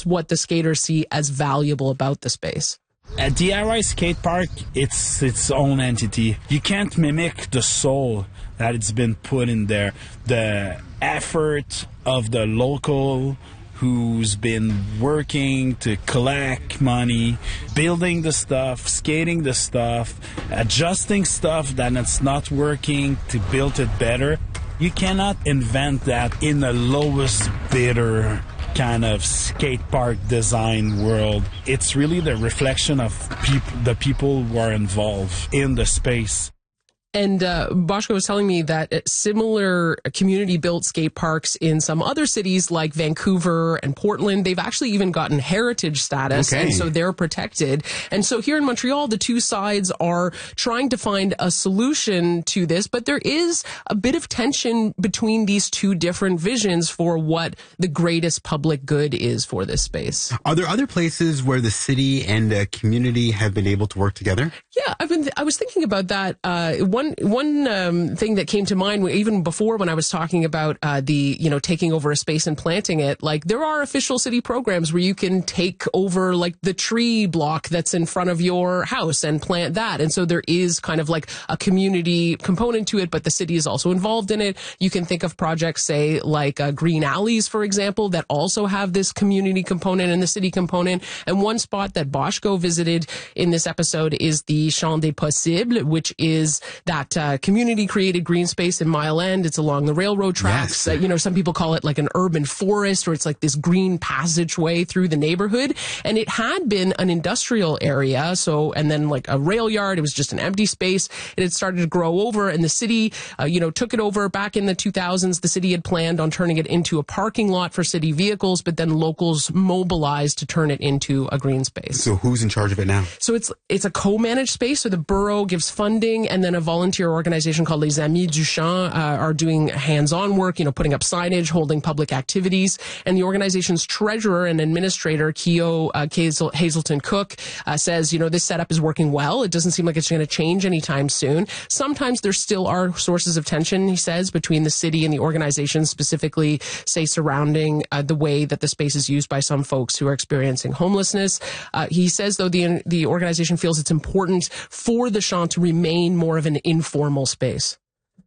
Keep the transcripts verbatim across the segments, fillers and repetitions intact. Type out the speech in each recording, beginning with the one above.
that's what the skaters see as valuable about the space. A D I Y skate park, it's its own entity. You can't mimic the soul that it's been put in there. The effort of the local who's been working to collect money, building the stuff, skating the stuff, adjusting stuff that it's not working to build it better. You cannot invent that in the lowest bidder kind of skate park design world. It's really the reflection of peop- the people who are involved in the space. And uh, Boschko was telling me that similar community-built skate parks in some other cities like Vancouver and Portland, they've actually even gotten heritage status, okay. and so they're protected. And so here in Montreal, the two sides are trying to find a solution to this, but there is a bit of tension between these two different visions for what the greatest public good is for this space. Are there other places where the city and the community have been able to work together? Yeah, I've been. Th- I was thinking about that. Uh, one one um, thing that came to mind, even before when I was talking about uh, the you know taking over a space and planting it. Like there are official city programs where you can take over like the tree block that's in front of your house and plant that. And so there is kind of like a community component to it, but the city is also involved in it. You can think of projects, say like uh, green alleys, for example, that also have this community component and the city component. And one spot that Boschko visited in this episode is the Champ des Possibles, which is that uh, community-created green space in Mile End. It's along the railroad tracks. Yes. Uh, you know, some people call it like an urban forest, or it's like this green passageway through the neighborhood. And it had been an industrial area, so and then like a rail yard. It was just an empty space. It had started to grow over, and the city, uh, you know, took it over back in the two thousands. The city had planned on turning it into a parking lot for city vehicles, but then locals mobilized to turn it into a green space. So who's in charge of it now? So it's it's a co-managed space. So the borough gives funding, and then a volunteer organization called Les Amis du Champ uh, are doing hands-on work, you know, putting up signage, holding public activities. And the organization's treasurer and administrator, Keo uh, Hazel, Hazelton Cook, uh, says, you know, this setup is working well. It doesn't seem like it's going to change anytime soon. Sometimes there still are sources of tension, he says, between the city and the organization, specifically, say, surrounding uh, the way that the space is used by some folks who are experiencing homelessness. Uh, he says, though, the the organization feels it's important for the Champ to remain more of an informal space.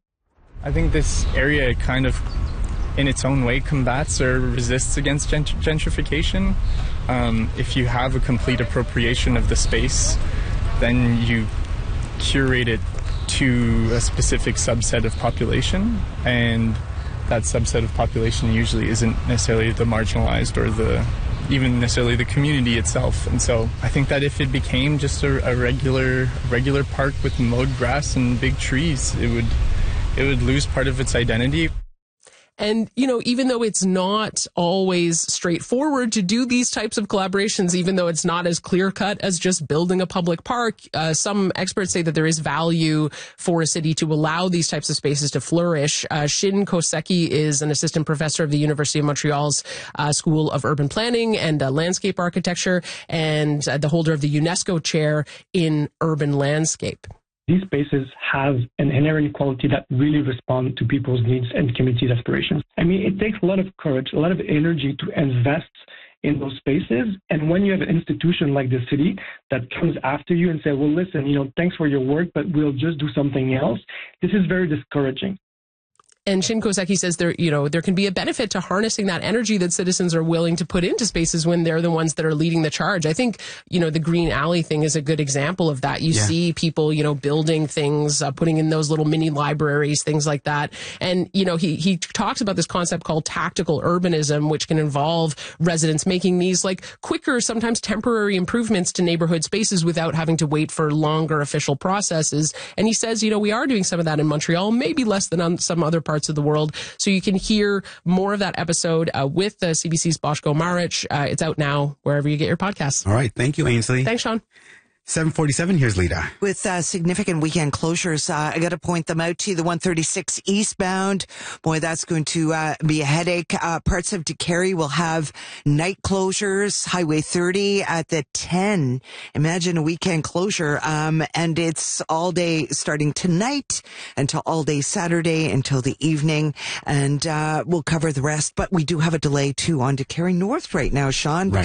I think this area kind of, in its own way, combats or resists against gent- gentrification. Um, if you have a complete appropriation of the space, then you curate it to a specific subset of population, and that subset of population usually isn't necessarily the marginalized or the even necessarily the community itself. And so I think that if it became just a, a regular regular park with mowed grass and big trees, it would it would lose part of its identity. And, you know, even though it's not always straightforward to do these types of collaborations, even though it's not as clear-cut as just building a public park, uh, some experts say that there is value for a city to allow these types of spaces to flourish. Uh, Shin Koseki is an assistant professor of the University of Montreal's uh, School of Urban Planning and uh, Landscape Architecture, and uh, the holder of the UNESCO chair in urban landscape. These spaces have an inherent quality that really respond to people's needs and community's aspirations. I mean, it takes a lot of courage, a lot of energy to invest in those spaces. And when you have an institution like the city that comes after you and say, well, listen, you know, thanks for your work, but we'll just do something else, this is very discouraging. And Shin Koseki says there, you know, there can be a benefit to harnessing that energy that citizens are willing to put into spaces when they're the ones that are leading the charge. I think, you know, the green alley thing is a good example of that. You yeah. see people, you know, building things, uh, putting in those little mini libraries, things like that. And, you know, he, he talks about this concept called tactical urbanism, which can involve residents making these like quicker, sometimes temporary improvements to neighborhood spaces without having to wait for longer official processes. And he says, you know, we are doing some of that in Montreal, maybe less than on some other parts of the world. So you can hear more of that episode uh, with the C B C's Boschko Maric. Uh, it's out now wherever you get your podcasts. All right. Thank you, Ainsley. Thanks, Sean. seven forty-seven, here's Lita. With uh, significant weekend closures, uh, I got to point them out to you. The one thirty-six eastbound, boy, that's going to uh, be a headache. Uh, parts of DeCary will have night closures. Highway thirty at the ten. Imagine a weekend closure. Um, and it's all day starting tonight until all day Saturday until the evening. And uh, we'll cover the rest. But we do have a delay, too, on DeCary North right now, Sean. Right.